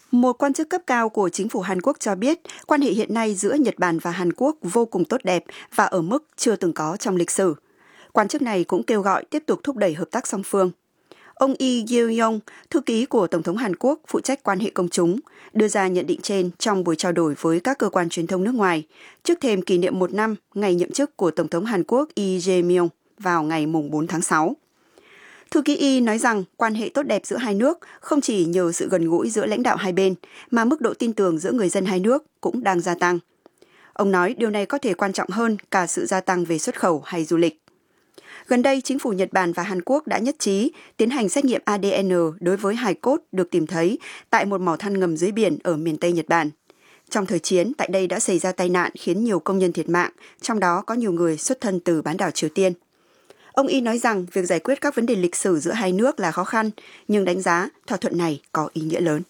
Một quan chức cấp cao của chính phủ Hàn Quốc cho biết quan hệ hiện nay giữa Nhật Bản và Hàn Quốc vô cùng tốt đẹp và ở mức chưa từng có trong lịch sử. Quan chức này cũng kêu gọi tiếp tục thúc đẩy hợp tác song phương. Ông Lee Gil-yong, thư ký của Tổng thống Hàn Quốc phụ trách quan hệ công chúng, đưa ra nhận định trên trong buổi trao đổi với các cơ quan truyền thông nước ngoài trước thềm kỷ niệm 1 năm ngày nhậm chức của Tổng thống Hàn Quốc Lee Jae-myung vào ngày 4 tháng 6. Thư ký Y nói rằng quan hệ tốt đẹp giữa hai nước không chỉ nhờ sự gần gũi giữa lãnh đạo hai bên, mà mức độ tin tưởng giữa người dân hai nước cũng đang gia tăng. Ông nói điều này có thể quan trọng hơn cả sự gia tăng về xuất khẩu hay du lịch. Gần đây, chính phủ Nhật Bản và Hàn Quốc đã nhất trí tiến hành xét nghiệm ADN đối với hài cốt được tìm thấy tại một mỏ than ngầm dưới biển ở miền Tây Nhật Bản. Trong thời chiến, tại đây đã xảy ra tai nạn khiến nhiều công nhân thiệt mạng, trong đó có nhiều người xuất thân từ bán đảo Triều Tiên. Ông Y nói rằng việc giải quyết các vấn đề lịch sử giữa hai nước là khó khăn, nhưng đánh giá thỏa thuận này có ý nghĩa lớn.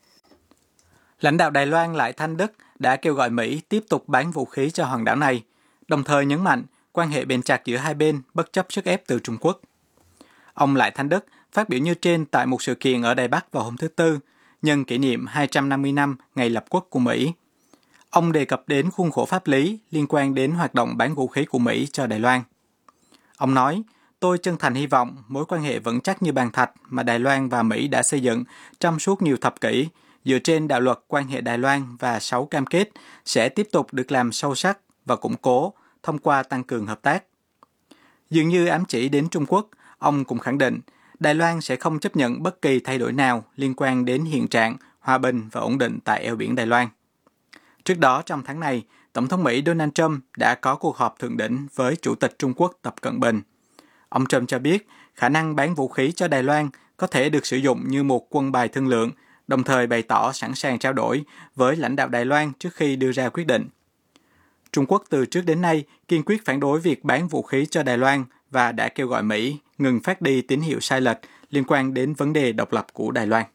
Lãnh đạo Đài Loan Lại Thanh Đức đã kêu gọi Mỹ tiếp tục bán vũ khí cho hòn đảo này, đồng thời nhấn mạnh quan hệ bền chặt giữa hai bên bất chấp sức ép từ Trung Quốc. Ông Lại Thanh Đức phát biểu như trên tại một sự kiện ở Đài Bắc vào hôm thứ Tư, nhân kỷ niệm 250 năm ngày lập quốc của Mỹ. Ông đề cập đến khuôn khổ pháp lý liên quan đến hoạt động bán vũ khí của Mỹ cho Đài Loan. Ông nói, tôi chân thành hy vọng mối quan hệ vững chắc như bàn thạch mà Đài Loan và Mỹ đã xây dựng trong suốt nhiều thập kỷ, dựa trên đạo luật quan hệ Đài Loan và 6 cam kết sẽ tiếp tục được làm sâu sắc và củng cố thông qua tăng cường hợp tác. Dường như ám chỉ đến Trung Quốc, ông cũng khẳng định Đài Loan sẽ không chấp nhận bất kỳ thay đổi nào liên quan đến hiện trạng, hòa bình và ổn định tại eo biển Đài Loan. Trước đó trong tháng này, Tổng thống Mỹ Donald Trump đã có cuộc họp thượng đỉnh với Chủ tịch Trung Quốc Tập Cận Bình. Ông Trump cho biết khả năng bán vũ khí cho Đài Loan có thể được sử dụng như một quân bài thương lượng, đồng thời bày tỏ sẵn sàng trao đổi với lãnh đạo Đài Loan trước khi đưa ra quyết định. Trung Quốc từ trước đến nay kiên quyết phản đối việc bán vũ khí cho Đài Loan và đã kêu gọi Mỹ ngừng phát đi tín hiệu sai lệch liên quan đến vấn đề độc lập của Đài Loan.